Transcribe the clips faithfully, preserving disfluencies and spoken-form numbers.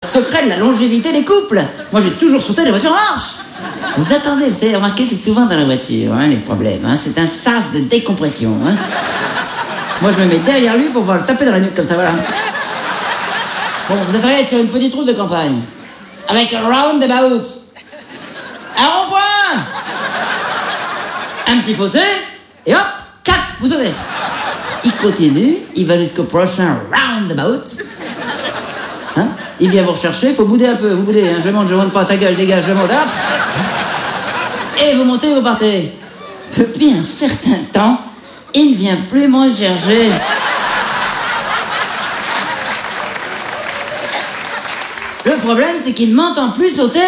secret de la longévité des couples. Moi, j'ai toujours sauté les voitures en marche. Vous attendez, vous savez, remarquez, c'est souvent dans la voiture, hein, les problèmes. Hein, c'est un sas de décompression. Hein. Moi, je me mets derrière lui pour pouvoir le taper dans la nuque, comme ça, voilà. Bon, vous attendez à être sur une petite route de campagne. Avec un roundabout. Un rond-point. Un petit fossé. Et hop, clac, vous sautez. Il continue, il va jusqu'au prochain roundabout. Hein, il vient vous rechercher, il faut bouder un peu, vous boudez, hein, je monte, je monte pas, ta gueule, dégage, je monte, hop. Et vous montez, vous partez. Depuis un certain temps, il ne vient plus me chercher. Le problème, c'est qu'il ne m'entend plus sauter.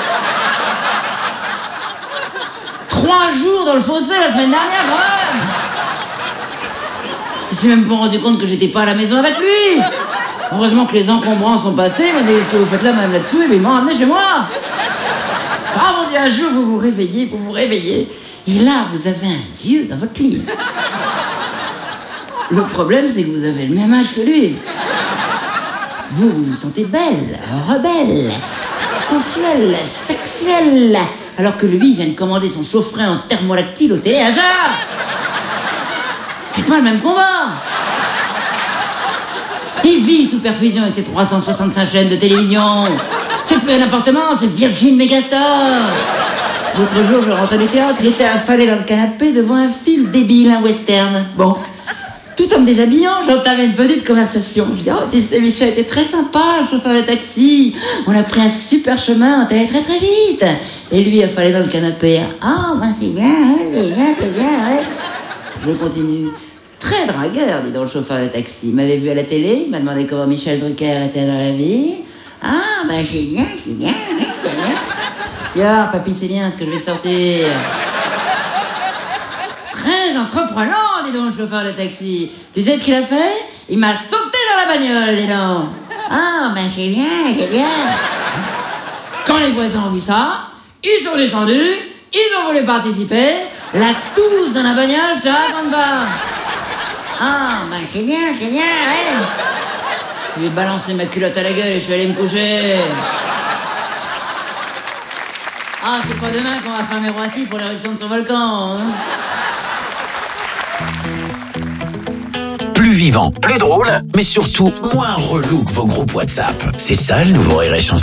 Trois jours dans le fossé la semaine dernière, quand même. Il s'est même pas rendu compte que j'étais pas à la maison avec lui. Heureusement que les encombrants sont passés. Il m'a dit, ce que vous faites là, madame, là-dessous, et puis ils m'ont ramené chez moi. Ah mon Dieu, un jour, vous vous réveillez, vous vous réveillez, et là, vous avez un vieux dans votre lit. Le problème, c'est que vous avez le même âge que lui. Vous, vous vous sentez belle, rebelle, sensuelle, sexuelle, alors que lui, il vient de commander son chaufferin en thermolactyle au téléachat. C'est pas le même combat. Il vit sous perfusion avec ses trois cent soixante-cinq chaînes de télévision. C'est plus un appartement, c'est Virgin Megastore. L'autre jour, je rentre du théâtre, il était affalé dans le canapé devant un film débile, un western. Bon, tout en me déshabillant, j'entamais une petite conversation. Je dis, oh, tu sais, Michel était très sympa, le chauffeur de taxi. On a pris un super chemin, on est allé très très vite. Et lui, affalé dans le canapé. Ah, oh, ben c'est bien, ouais, c'est bien, c'est bien, ouais. Je continue. Très dragueur, dit donc le chauffeur de taxi. Il m'avait vu à la télé, il m'a demandé comment Michel Drucker était dans la vie. Ah, ben c'est bien, c'est bien, ouais, c'est bien. Tiens, papy, c'est bien ce que je vais te sortir. Très entreprenant, dis donc le chauffeur de taxi. Tu sais ce qu'il a fait? Il m'a sauté dans la bagnole, dis donc. Ah, ben c'est bien, c'est bien. Quand les voisins ont vu ça, ils sont descendus, ils ont voulu participer. La tousse dans la bagnole, je raconte pas. Ah, ben c'est bien, c'est bien, ouais. Je lui ai balancé ma culotte à la gueule et je suis allé me coucher. Ah, c'est pas demain qu'on va fermer Roissy pour l'éruption de son volcan, hein. Plus vivant, plus drôle, mais surtout moins relou que vos groupes WhatsApp. C'est ça le nouveau Rire et Chanson.